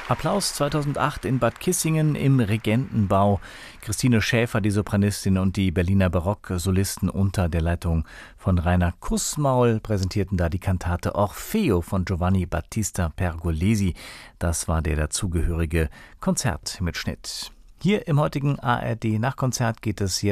Applaus 2008 in Bad Kissingen im Regentenbau. Christine Schäfer, die Sopranistin, und die Berliner Barocksolisten unter der Leitung von Rainer Kussmaul präsentierten da die Kantate Orfeo von Giovanni Battista Pergolesi. Das war der dazugehörige Konzertmitschnitt. Hier im heutigen ARD Nachkonzert geht es jetzt